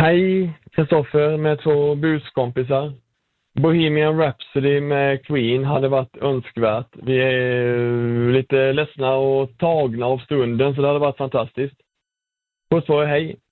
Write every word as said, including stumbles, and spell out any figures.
Hej, Kristoffer med två buskompisar. Bohemian Rhapsody med Queen hade varit önskvärt. Vi är lite ledsna och tagna av stunden, så det hade varit fantastiskt. Puss på er, hej!